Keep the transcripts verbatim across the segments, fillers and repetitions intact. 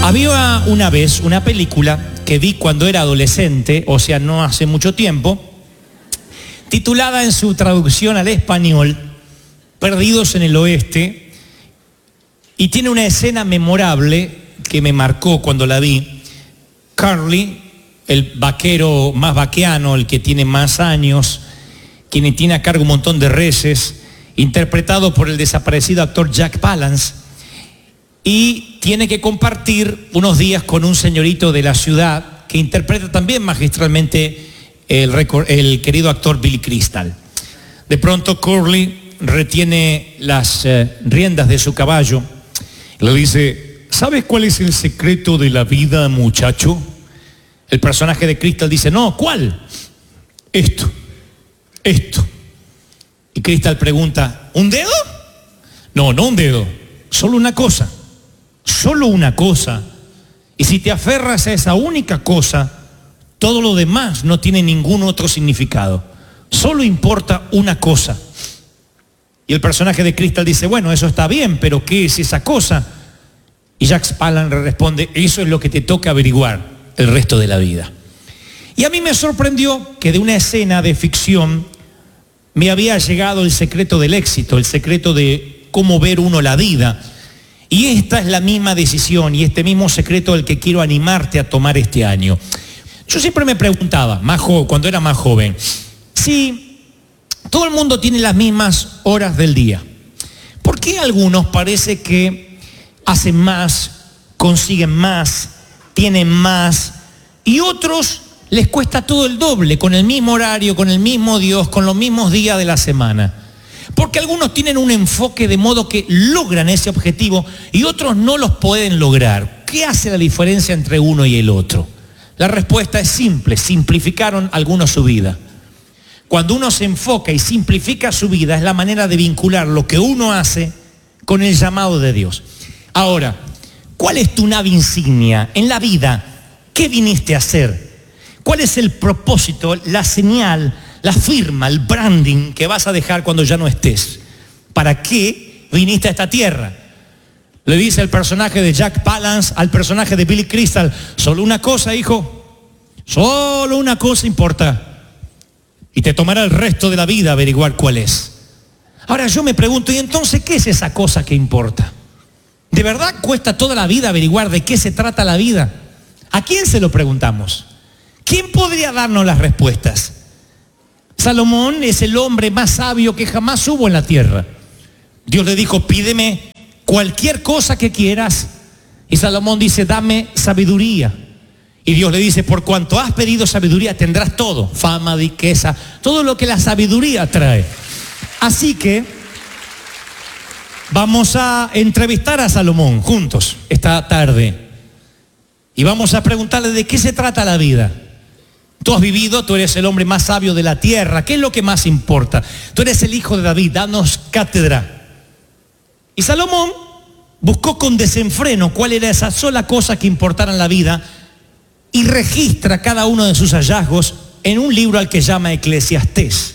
Había una vez una película que vi cuando era adolescente, o sea, no hace mucho tiempo, titulada en su traducción al español, Perdidos en el Oeste, y tiene una escena memorable que me marcó cuando la vi. Curly, el vaquero más vaqueano, el que tiene más años, quien tiene a cargo un montón de reses, interpretado por el desaparecido actor Jack Palance, y tiene que compartir unos días con un señorito de la ciudad que interpreta también magistralmente el, el querido actor Billy Crystal. De pronto Curly retiene las eh, riendas de su caballo y le dice: ¿sabes cuál es el secreto de la vida, muchacho? El personaje de Crystal dice: no, ¿cuál? Esto, esto. Y Crystal pregunta: ¿un dedo? No, no un dedo, solo una cosa. Solo una cosa. Y si te aferras a esa única cosa, todo lo demás no tiene ningún otro significado. Solo importa una cosa. Y el personaje de Crystal dice: bueno, eso está bien, pero ¿qué es esa cosa? Y Jack Palance le responde: eso es lo que te toca averiguar el resto de la vida. Y a mí me sorprendió que de una escena de ficción me había llegado el secreto del éxito, el secreto de cómo ver uno la vida. Y esta es la misma decisión y este mismo secreto el que quiero animarte a tomar este año. Yo siempre me preguntaba, más joven, cuando era más joven, si todo el mundo tiene las mismas horas del día, ¿por qué algunos parece que hacen más, consiguen más, tienen más, y otros les cuesta todo el doble, con el mismo horario, con el mismo Dios, con los mismos días de la semana? Porque algunos tienen un enfoque de modo que logran ese objetivo y otros no los pueden lograr. ¿Qué hace la diferencia entre uno y el otro? La respuesta es simple: simplificaron algunos su vida. Cuando uno se enfoca y simplifica su vida, es la manera de vincular lo que uno hace con el llamado de Dios. Ahora, ¿cuál es tu nave insignia en la vida? ¿Qué viniste a hacer? ¿Cuál es el propósito, la señal, la firma, el branding que vas a dejar cuando ya no estés? ¿Para qué viniste a esta tierra? Le dice el personaje de Jack Palance al personaje de Billy Crystal: solo una cosa, hijo, solo una cosa importa. Y te tomará el resto de la vida averiguar cuál es. Ahora yo me pregunto, ¿y entonces qué es esa cosa que importa? ¿De verdad cuesta toda la vida averiguar de qué se trata la vida? ¿A quién se lo preguntamos? ¿Quién podría darnos las respuestas? Salomón es el hombre más sabio que jamás hubo en la tierra. Dios le dijo: pídeme cualquier cosa que quieras. Y Salomón dice: dame sabiduría. Y Dios le dice: por cuanto has pedido sabiduría, tendrás todo: fama, riqueza, todo lo que la sabiduría trae. Así que vamos a entrevistar a Salomón juntos esta tarde. Y vamos a preguntarle de qué se trata la vida. Tú has vivido, tú eres el hombre más sabio de la tierra. ¿Qué es lo que más importa? Tú eres el hijo de David, danos cátedra. Y Salomón buscó con desenfreno cuál era esa sola cosa que importara en la vida y registra cada uno de sus hallazgos en un libro al que llama Eclesiastés.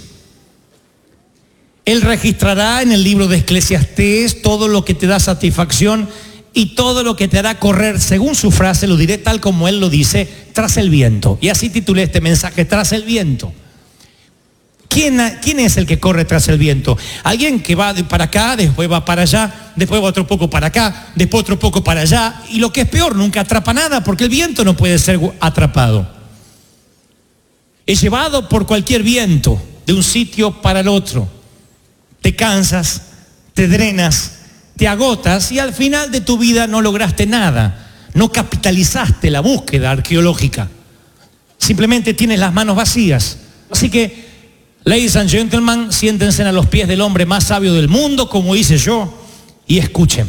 Él registrará en el libro de Eclesiastés todo lo que te da satisfacción y todo lo que te hará correr, según su frase, lo diré tal como él lo dice, tras el viento. Y así titulé este mensaje: tras el viento. ¿Quién, ¿Quién es el que corre tras el viento? Alguien que va de para acá, después va para allá, después va otro poco para acá, después otro poco para allá, y lo que es peor, nunca atrapa nada, porque el viento no puede ser atrapado. Es llevado por cualquier viento, de un sitio para el otro. Te cansas, te drenas, te agotas y al final de tu vida no lograste nada. No capitalizaste la búsqueda arqueológica. Simplemente tienes las manos vacías. Así que, ladies and gentlemen, siéntense a los pies del hombre más sabio del mundo, como hice yo, y escuchen.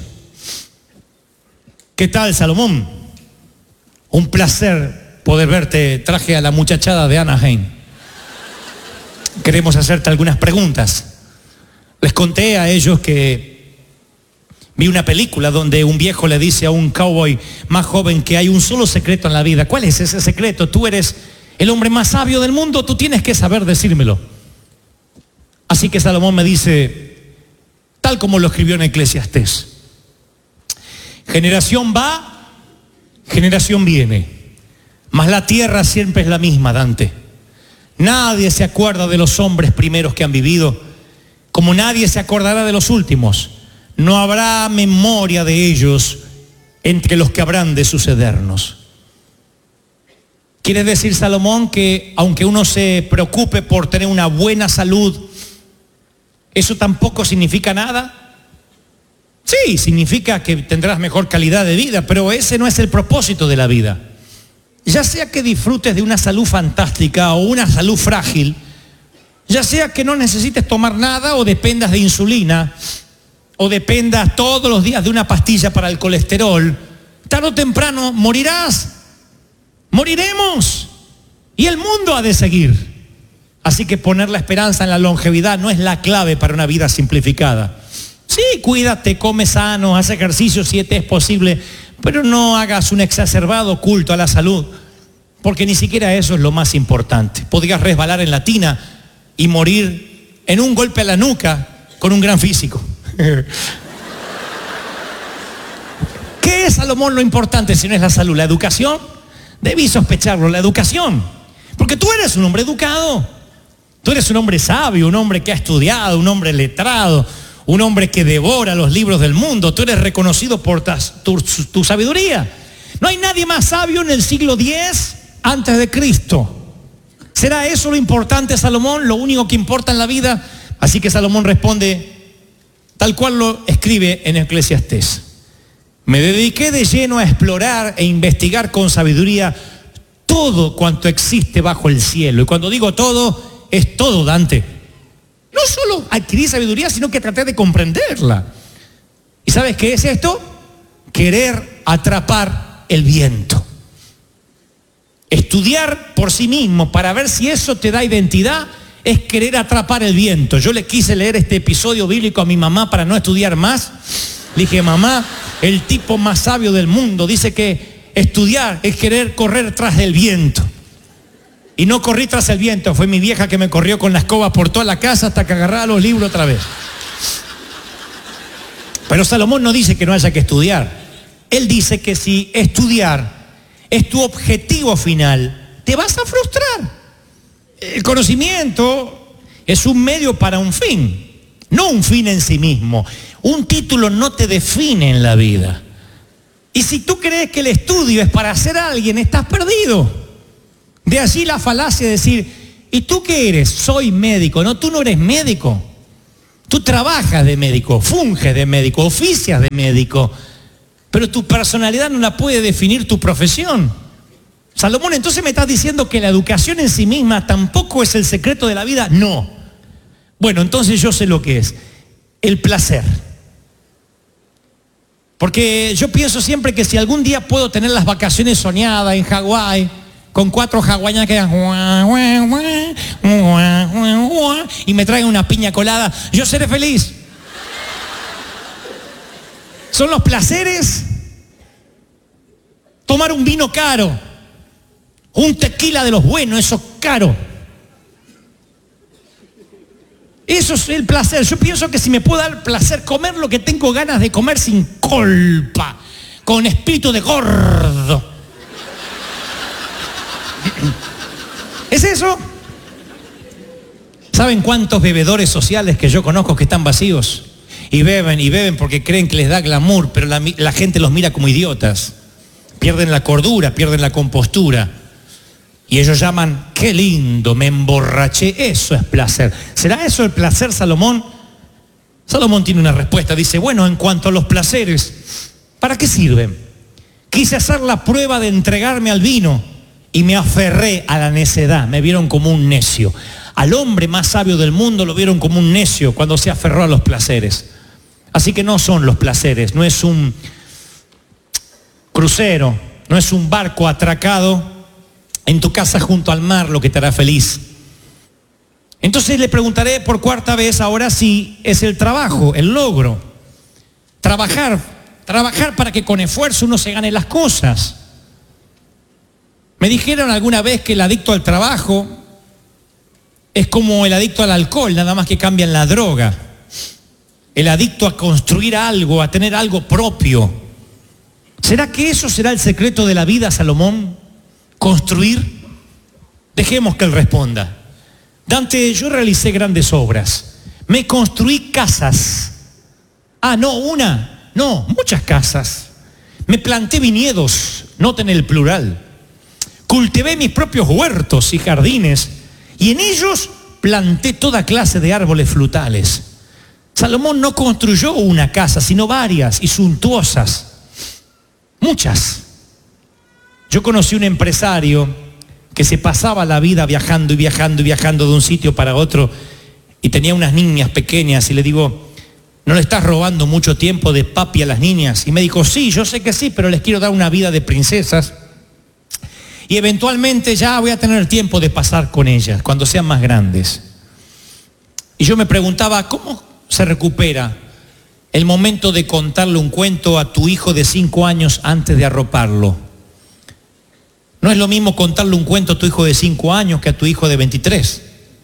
¿Qué tal, Salomón? Un placer poder verte. Traje a la muchachada de Anaheim. Queremos hacerte algunas preguntas. Les conté a ellos que vi una película donde un viejo le dice a un cowboy más joven que hay un solo secreto en la vida. ¿Cuál es ese secreto? Tú eres el hombre más sabio del mundo, tú tienes que saber decírmelo. Así que Salomón me dice, tal como lo escribió en Eclesiastés: generación va, generación viene, mas la tierra siempre es la misma, Dante. Nadie se acuerda de los hombres primeros que han vivido, como nadie se acordará de los últimos. No habrá memoria de ellos entre los que habrán de sucedernos. Quiere decir Salomón que aunque uno se preocupe por tener una buena salud, ¿eso tampoco significa nada? Sí, significa que tendrás mejor calidad de vida, pero ese no es el propósito de la vida. Ya sea que disfrutes de una salud fantástica o una salud frágil, ya sea que no necesites tomar nada o dependas de insulina, o dependas todos los días de una pastilla para el colesterol, tarde o temprano morirás, moriremos, y el mundo ha de seguir. Así que poner la esperanza en la longevidad no es la clave para una vida simplificada. Sí, cuídate, come sano, haz ejercicio si te es posible, pero no hagas un exacerbado culto a la salud, porque ni siquiera eso es lo más importante. Podrías resbalar en la tina y morir en un golpe a la nuca con un gran físico. ¿Qué es, Salomón, lo importante si no es la salud? ¿La educación? Debí sospecharlo, la educación. Porque tú eres un hombre educado. Tú eres un hombre sabio, un hombre que ha estudiado, un hombre letrado, un hombre que devora los libros del mundo. Tú eres reconocido por tas, tu, tu sabiduría. No hay nadie más sabio en el siglo diez antes de Cristo. ¿Será eso lo importante, Salomón? ¿Lo único que importa en la vida? Así que Salomón responde tal cual lo escribe en Eclesiastés. Me dediqué de lleno a explorar e investigar con sabiduría todo cuanto existe bajo el cielo. Y cuando digo todo, es todo, Dante. No solo adquirí sabiduría, sino que traté de comprenderla. ¿Y sabes qué es esto? Querer atrapar el viento. Estudiar por sí mismo para ver si eso te da identidad es querer atrapar el viento. Yo le quise leer este episodio bíblico a mi mamá para no estudiar más. Le dije, mamá, el tipo más sabio del mundo dice que estudiar es querer correr tras del viento. Y no corrí tras el viento, fue mi vieja que me corrió con la escoba por toda la casa hasta que agarraba los libros otra vez. Pero Salomón no dice que no haya que estudiar. Él dice que si estudiar es tu objetivo final, te vas a frustrar. El conocimiento es un medio para un fin, no un fin en sí mismo. Un título no te define en la vida. Y si tú crees que el estudio es para ser alguien, estás perdido. De allí la falacia de decir, ¿y tú qué eres? Soy médico. No, tú no eres médico. Tú trabajas de médico, funges de médico, oficias de médico, pero tu personalidad no la puede definir tu profesión. Salomón, entonces me estás diciendo que la educación en sí misma tampoco es el secreto de la vida. No. Bueno, entonces yo sé lo que es el placer. Porque yo pienso siempre que si algún día puedo tener las vacaciones soñadas en Hawái, con cuatro hawaianas que y me traen una piña colada, yo seré feliz. Son los placeres. Tomar un vino caro, un tequila de los buenos, eso caro. Eso es el placer. Yo pienso que si me puedo dar placer, comer lo que tengo ganas de comer sin culpa, con espíritu de gordo. ¿Es eso? ¿Saben cuántos bebedores sociales que yo conozco que están vacíos? Y beben y beben porque creen que les da glamour, pero la, la gente los mira como idiotas. Pierden la cordura, pierden la compostura. Y ellos llaman, qué lindo, me emborraché. Eso es placer. ¿Será eso el placer, Salomón? Salomón tiene una respuesta. Dice, bueno, en cuanto a los placeres, ¿para qué sirven? Quise hacer la prueba de entregarme al vino y me aferré a la necedad. Me vieron como un necio. Al hombre más sabio del mundo lo vieron como un necio cuando se aferró a los placeres. Así que no son los placeres, no es un crucero, no es un barco atracado en tu casa junto al mar lo que te hará feliz. Entonces le preguntaré por cuarta vez ahora si es el trabajo, el logro. Trabajar, trabajar para que con esfuerzo uno se gane las cosas. Me dijeron alguna vez que el adicto al trabajo es como el adicto al alcohol, nada más que cambian la droga. El adicto a construir algo, a tener algo propio, se ¿Será que eso será el secreto de la vida, Salomón? ¿Construir? Dejemos que él responda. Dante, yo realicé grandes obras. Me construí casas. Ah, no, una, no, muchas casas. Me planté viñedos, noten el plural. Cultivé mis propios huertos y jardines, y en ellos planté toda clase de árboles frutales. Salomón no construyó una casa, sino varias y suntuosas. Muchas. Yo conocí un empresario que se pasaba la vida viajando y viajando y viajando de un sitio para otro y tenía unas niñas pequeñas y le digo, ¿no le estás robando mucho tiempo de papi a las niñas? Y me dijo, sí, yo sé que sí, pero les quiero dar una vida de princesas y eventualmente ya voy a tener tiempo de pasar con ellas cuando sean más grandes. Y yo me preguntaba, ¿cómo se recupera el momento de contarle un cuento a tu hijo de cinco años antes de arroparlo? No es lo mismo contarle un cuento a tu hijo de cinco años que a tu hijo de veintitrés.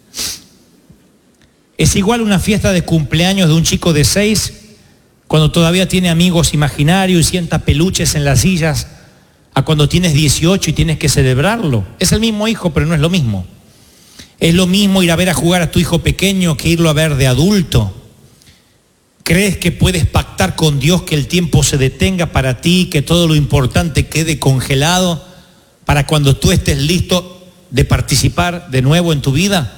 Es igual una fiesta de cumpleaños de un chico de seis, cuando todavía tiene amigos imaginarios y sienta peluches en las sillas, a cuando tienes dieciocho y tienes que celebrarlo. Es el mismo hijo, pero no es lo mismo. Es lo mismo ir a ver a jugar a tu hijo pequeño que irlo a ver de adulto. ¿Crees que puedes pactar con Dios que el tiempo se detenga para ti, que todo lo importante quede congelado para cuando tú estés listo de participar de nuevo en tu vida?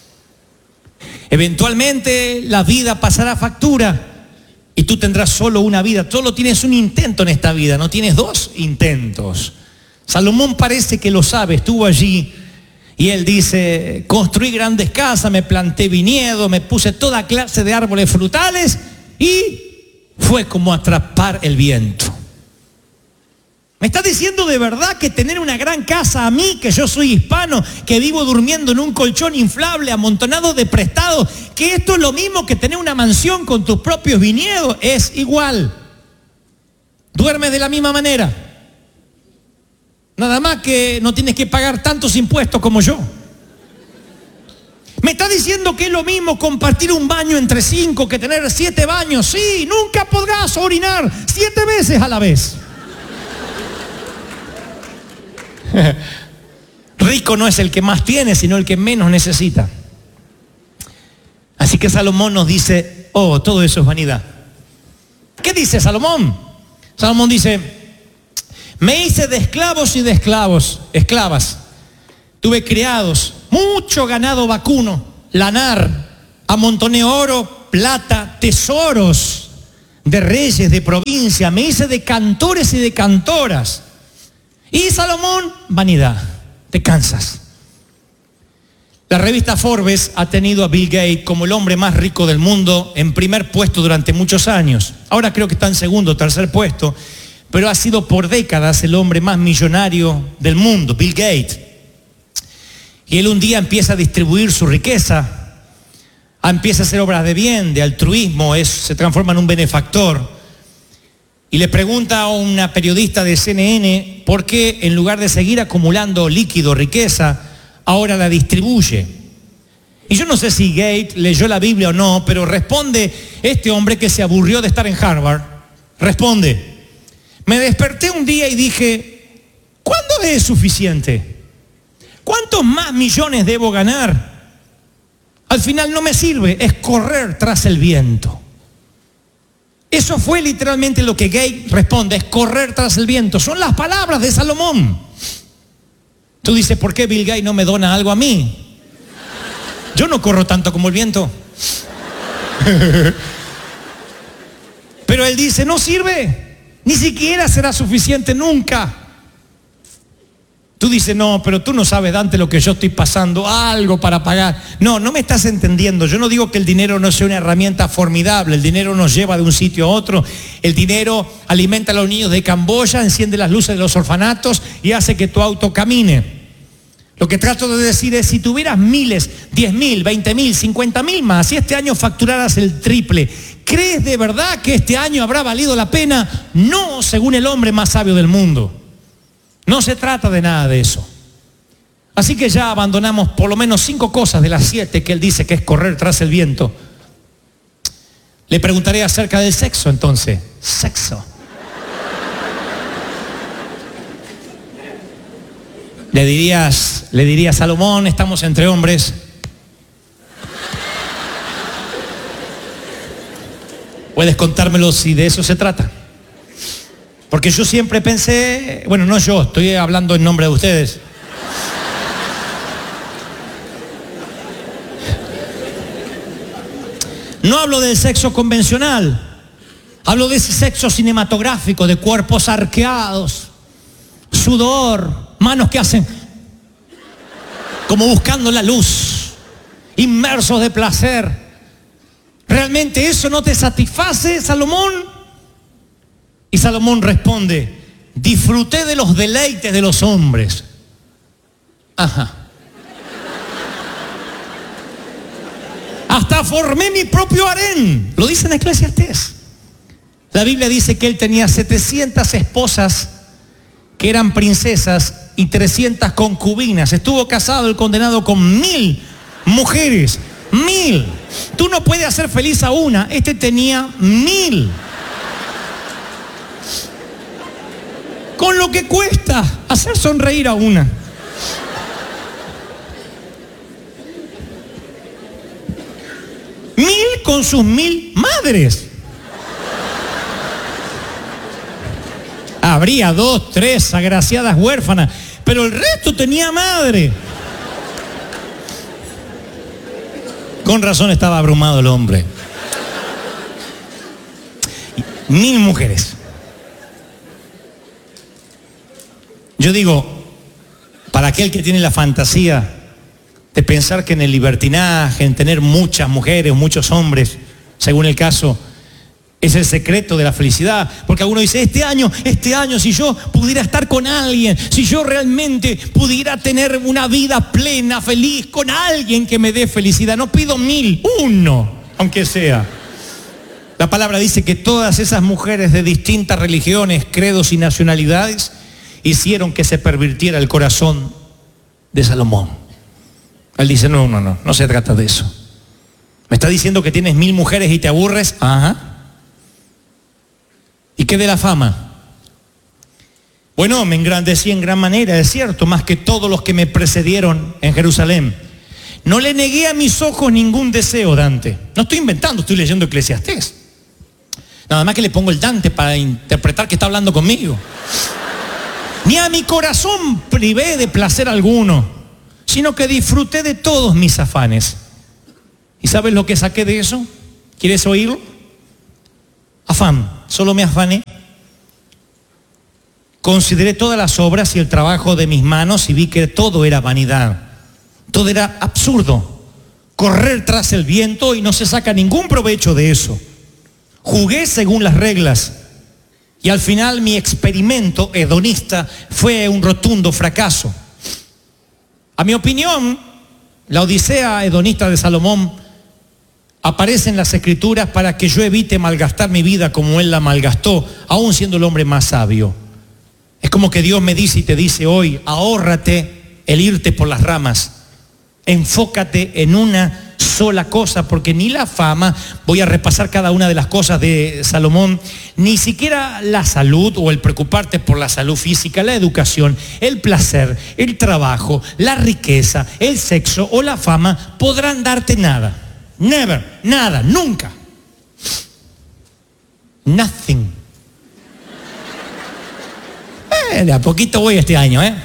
Eventualmente la vida pasará factura y tú tendrás solo una vida. Solo tienes un intento en esta vida, no tienes dos intentos. Salomón parece que lo sabe, estuvo allí y él dice, construí grandes casas, me planté viñedo, me puse toda clase de árboles frutales y fue como atrapar el viento. ¿Me está diciendo de verdad que tener una gran casa a mí, que yo soy hispano, que vivo durmiendo en un colchón inflable, amontonado de prestados, que esto es lo mismo que tener una mansión con tus propios viñedos? Es igual. Duermes de la misma manera. Nada más que no tienes que pagar tantos impuestos como yo. ¿Me está diciendo que es lo mismo compartir un baño entre cinco que tener siete baños? Sí, nunca podrás orinar siete veces a la vez. Rico no es el que más tiene, sino el que menos necesita. Así que Salomón nos dice, oh, todo eso es vanidad. ¿Qué dice Salomón? Salomón dice, me hice de esclavos y de esclavos, esclavas. Tuve criados, mucho ganado vacuno, lanar, amontoné oro, plata, tesoros de reyes, de provincia. Me hice de cantores y de cantoras. Y Salomón, vanidad, te cansas. La revista Forbes ha tenido a Bill Gates como el hombre más rico del mundo en primer puesto durante muchos años. Ahora creo que está en segundo o tercer puesto, pero ha sido por décadas el hombre más millonario del mundo, Bill Gates. Y él un día empieza a distribuir su riqueza, empieza a hacer obras de bien, de altruismo, es, se transforma en un benefactor. Y le pregunta a una periodista de C N N por qué en lugar de seguir acumulando líquido, riqueza, ahora la distribuye. Y yo no sé si Gates leyó la Biblia o no, pero responde este hombre que se aburrió de estar en Harvard, responde, me desperté un día y dije, ¿cuándo es suficiente? ¿Cuántos más millones debo ganar? Al final no me sirve, es correr tras el viento. Eso fue literalmente lo que Gates responde, es correr tras el viento. Son las palabras de Salomón. Tú dices, ¿por qué Bill Gates no me dona algo a mí? Yo no corro tanto como el viento. Pero él dice, no sirve, ni siquiera será suficiente nunca. Tú dices, no, pero tú no sabes, Dante, lo que yo estoy pasando, algo para pagar. No, no me estás entendiendo. Yo no digo que el dinero no sea una herramienta formidable. El dinero nos lleva de un sitio a otro. El dinero alimenta a los niños de Camboya, enciende las luces de los orfanatos y hace que tu auto camine. Lo que trato de decir es, si tuvieras miles, diez mil, veinte mil, cincuenta mil más, si este año facturaras el triple, ¿crees de verdad que este año habrá valido la pena? No, según el hombre más sabio del mundo. No se trata de nada de eso. Así que ya abandonamos por lo menos cinco cosas de las siete que él dice que es correr tras el viento. Le preguntaré acerca del sexo entonces. Sexo. Le dirías, le dirías, Salomón, estamos entre hombres. Puedes contármelo si de eso se trata. Porque yo siempre pensé, bueno, no yo, estoy hablando en nombre de ustedes. No hablo del sexo convencional, hablo de ese sexo cinematográfico, de cuerpos arqueados, sudor, manos que hacen como buscando la luz, inmersos de placer. ¿Realmente eso no te satisface, Salomón? Y Salomón responde, disfruté de los deleites de los hombres. Ajá. Hasta formé mi propio harén. Lo dice en Eclesiastés. La Biblia dice que él tenía setecientas esposas que eran princesas y trescientas concubinas. Estuvo casado el condenado con mil mujeres. Mil. Tú no puedes hacer feliz a una. Este tenía mil. Con lo que cuesta hacer sonreír a una. Mil con sus mil madres. Habría dos, tres agraciadas huérfanas, pero el resto tenía madre. Con razón estaba abrumado el hombre. Mil mujeres. Yo digo, para aquel que tiene la fantasía de pensar que en el libertinaje, en tener muchas mujeres, muchos hombres, según el caso, es el secreto de la felicidad. Porque alguno dice, este año, este año, si yo pudiera estar con alguien, si yo realmente pudiera tener una vida plena, feliz, con alguien que me dé felicidad, no pido mil, uno, aunque sea. La palabra dice que todas esas mujeres de distintas religiones, credos y nacionalidades hicieron que se pervirtiera el corazón de Salomón. Él dice, no, no, no, no se trata de eso. ¿Me está diciendo que tienes mil mujeres y te aburres? Ajá. ¿Y qué de la fama? Bueno, me engrandecí en gran manera, es cierto, más que todos los que me precedieron en Jerusalén. No le negué a mis ojos ningún deseo, Dante. No estoy inventando, estoy leyendo Eclesiastés. Nada más que le pongo el Dante para interpretar que está hablando conmigo. Ni a mi corazón privé de placer alguno, sino que disfruté de todos mis afanes. ¿Y sabes lo que saqué de eso? ¿Quieres oírlo? Afán, solo me afané. Consideré todas las obras y el trabajo de mis manos y vi que todo era vanidad. Todo era absurdo. Correr tras el viento y no se saca ningún provecho de eso. Jugué según las reglas y al final mi experimento hedonista fue un rotundo fracaso. A mi opinión, la odisea hedonista de Salomón aparece en las Escrituras para que yo evite malgastar mi vida como él la malgastó, aún siendo el hombre más sabio. Es como que Dios me dice y te dice hoy, ahórrate el irte por las ramas, enfócate en una sola cosa, porque ni la fama, voy a repasar cada una de las cosas de Salomón, ni siquiera la salud o el preocuparte por la salud física, la educación, el placer, el trabajo, la riqueza, el sexo o la fama podrán darte nada. Never, nada, nunca. Nothing. Eh, de a poquito voy este año, ¿eh?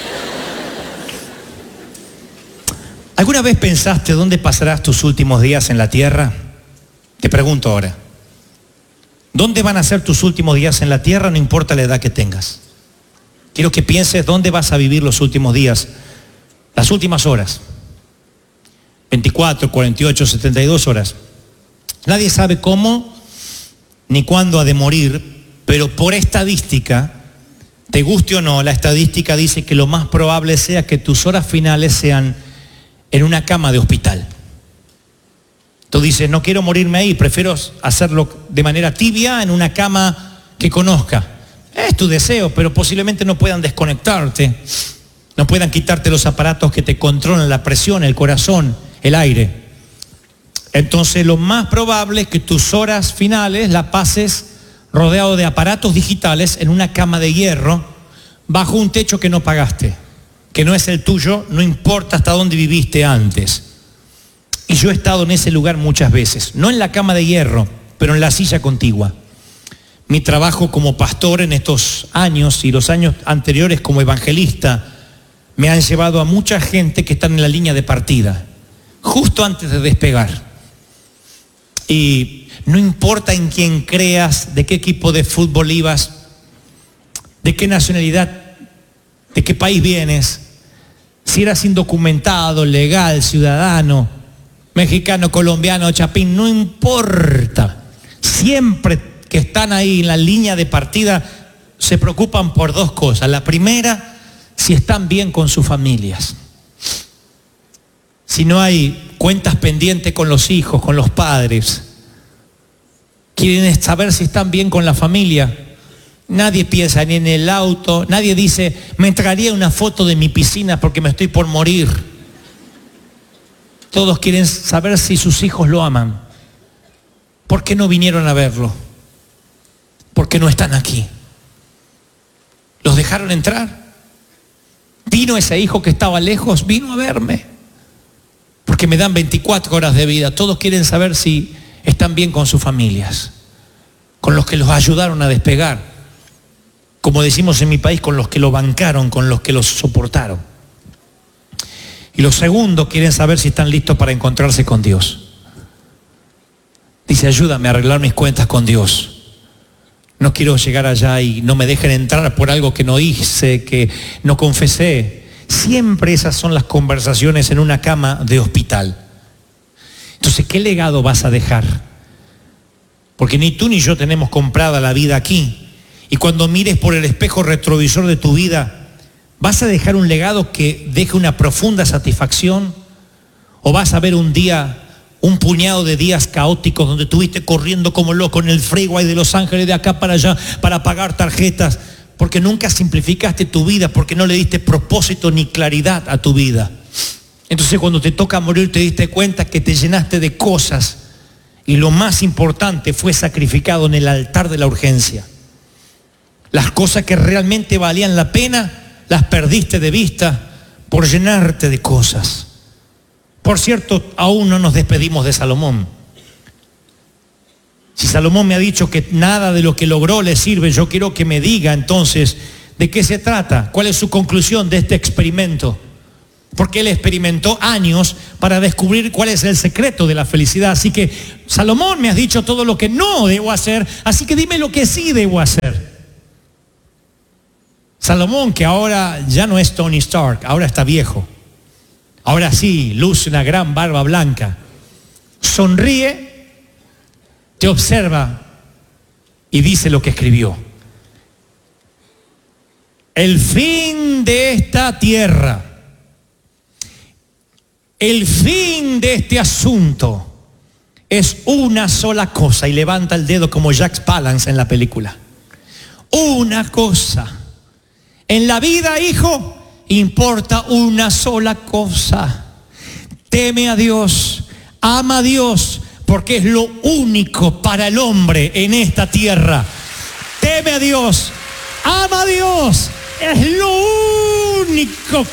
¿Alguna vez pensaste dónde pasarás tus últimos días en la tierra? Te pregunto ahora. ¿Dónde van a ser tus últimos días en la tierra? No importa la edad que tengas. Quiero que pienses dónde vas a vivir los últimos días, las últimas horas. veinticuatro, cuarenta y ocho, setenta y dos horas. Nadie sabe cómo ni cuándo ha de morir, pero por estadística, te guste o no, la estadística dice que lo más probable sea que tus horas finales sean en una cama de hospital. Tú dices, no quiero morirme ahí, prefiero hacerlo de manera tibia en una cama que conozca. Es tu deseo, pero posiblemente no puedan desconectarte, no puedan quitarte los aparatos que te controlan la presión, el corazón, el aire. Entonces lo más probable es que tus horas finales las pases rodeado de aparatos digitales en una cama de hierro bajo un techo que no pagaste. que no es el tuyo, no importa hasta dónde viviste antes. Y yo he estado en ese lugar muchas veces, no en la cama de hierro, pero en la silla contigua. Mi trabajo como pastor en estos años y los años anteriores como evangelista me han llevado a mucha gente que está en la línea de partida, justo antes de despegar. Y no importa en quién creas, de qué equipo de fútbol ibas, de qué nacionalidad, de qué país vienes, si eras indocumentado, legal, ciudadano, mexicano, colombiano, chapín, no importa. Siempre que están ahí en la línea de partida se preocupan por dos cosas. La primera, si están bien con sus familias. Si no hay cuentas pendientes con los hijos, con los padres. Quieren saber si están bien con la familia. Nadie piensa ni en el auto, nadie dice, me entregaría una foto de mi piscina porque me estoy por morir. Todos quieren saber si sus hijos lo aman. ¿Por qué no vinieron a verlo? ¿Por qué no están aquí? ¿Los dejaron entrar? ¿Vino ese hijo que estaba lejos? Vino a verme. Porque me dan veinticuatro horas de vida. Todos quieren saber si están bien con sus familias, con los que los ayudaron a despegar, como decimos en mi país, con los que lo bancaron, con los que los soportaron. Y los segundos quieren saber si están listos para encontrarse con Dios. Dice, ayúdame a arreglar mis cuentas con Dios. No quiero llegar allá y no me dejen entrar por algo que no hice, que no confesé. Siempre esas son las conversaciones en una cama de hospital. Entonces, ¿qué legado vas a dejar? Porque ni tú ni yo tenemos comprada la vida aquí. Y cuando mires por el espejo retrovisor de tu vida, ¿vas a dejar un legado que deje una profunda satisfacción? ¿O vas a ver un día, un puñado de días caóticos donde estuviste corriendo como loco en el freeway de Los Ángeles de acá para allá para pagar tarjetas? Porque nunca simplificaste tu vida, porque no le diste propósito ni claridad a tu vida. Entonces cuando te toca morir te diste cuenta que te llenaste de cosas y lo más importante fue sacrificado en el altar de la urgencia. Las cosas que realmente valían la pena las perdiste de vista por llenarte de cosas. Por cierto, aún no nos despedimos de Salomón. Si Salomón me ha dicho que nada de lo que logró le sirve, yo quiero que me diga entonces de qué se trata, cuál es su conclusión de este experimento. Porque él experimentó años para descubrir cuál es el secreto de la felicidad. Así que, Salomón, me has dicho todo lo que no debo hacer, así que dime lo que sí debo hacer. Salomón, que ahora ya no es Tony Stark, ahora está viejo. Ahora sí, luce una gran barba blanca. Sonríe, te observa y dice lo que escribió. El fin de esta tierra, el fin de este asunto es una sola cosa. Y levanta el dedo como Jack Palance en la película. Una cosa. En la vida, hijo, importa una sola cosa. Teme a Dios, ama a Dios, porque es lo único para el hombre en esta tierra. Teme a Dios, ama a Dios, es lo único